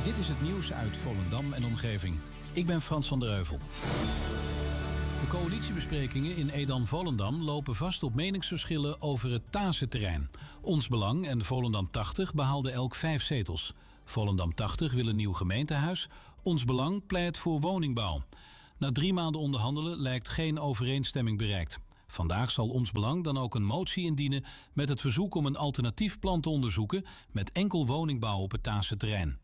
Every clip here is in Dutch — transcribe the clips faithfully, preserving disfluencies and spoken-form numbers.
Dit is het nieuws uit Volendam en omgeving. Ik ben Frans van der Heuvel. De coalitiebesprekingen in Edam-Volendam lopen vast op meningsverschillen over het Tazenterrein. Ons Belang en Volendam tachtig behaalden elk vijf zetels. Volendam tachtig wil een nieuw gemeentehuis. Ons Belang pleit voor woningbouw. Na drie maanden onderhandelen lijkt geen overeenstemming bereikt. Vandaag zal Ons Belang dan ook een motie indienen met het verzoek om een alternatief plan te onderzoeken met enkel woningbouw op het Tazenterrein.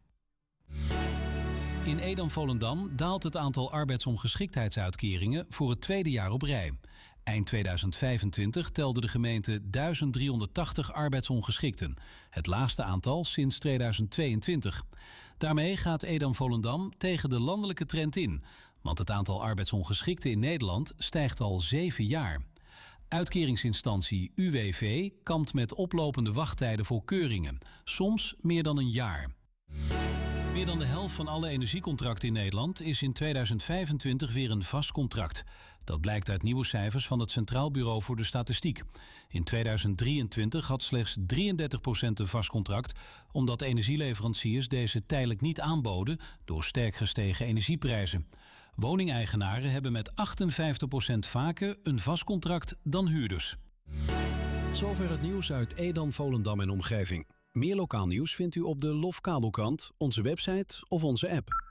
In Edam-Volendam daalt het aantal arbeidsongeschiktheidsuitkeringen voor het tweede jaar op rij. Eind tweeduizend vijfentwintig telde de gemeente duizend driehonderdtachtig arbeidsongeschikten. Het laagste aantal sinds tweeduizend tweeëntwintig. Daarmee gaat Edam-Volendam tegen de landelijke trend in. Want het aantal arbeidsongeschikten in Nederland stijgt al zeven jaar. Uitkeringsinstantie U W V kampt met oplopende wachttijden voor keuringen. Soms meer dan een jaar. Meer dan de helft van alle energiecontracten in Nederland is in tweeduizend vijfentwintig weer een vast contract. Dat blijkt uit nieuwe cijfers van het Centraal Bureau voor de Statistiek. In tweeduizend drieëntwintig had slechts drieëndertig procent een vast contract, omdat energieleveranciers deze tijdelijk niet aanboden door sterk gestegen energieprijzen. Woningeigenaren hebben met achtenvijftig procent vaker een vast contract dan huurders. Tot zover het nieuws uit Edam, Volendam en omgeving. Meer lokaal nieuws vindt u op de Lof Kabelkrant, onze website of onze app.